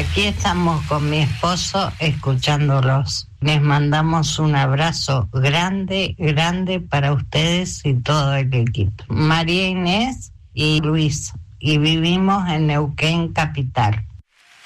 Aquí estamos con mi esposo escuchándolos. Les mandamos un abrazo grande, grande para ustedes y todo el equipo. María Inés y Luis, y vivimos en Neuquén Capital.